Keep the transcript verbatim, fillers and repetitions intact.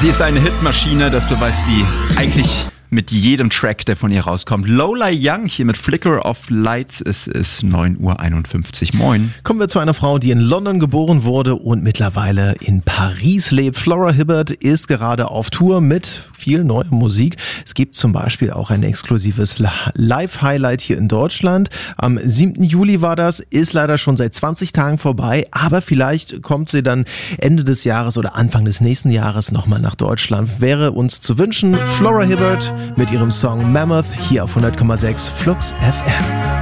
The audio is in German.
Sie ist eine Hitmaschine, das beweist sie eigentlich mit jedem Track, der von ihr rauskommt. Lola Young hier mit Flicker of Lights. Es ist neun Uhr einundfünfzig. Moin. Kommen wir zu einer Frau, die in London geboren wurde und mittlerweile in Paris lebt. Flora Hibbert ist gerade auf Tour mit viel neuer Musik. Es gibt zum Beispiel auch ein exklusives Live-Highlight hier in Deutschland. Am siebten Juli war das, ist leider schon seit zwanzig Tagen vorbei, aber vielleicht kommt sie dann Ende des Jahres oder Anfang des nächsten Jahres nochmal nach Deutschland. Wäre uns zu wünschen. Flora Hibbert mit ihrem Song Mammoth hier auf hundert Komma sechs Flux F M.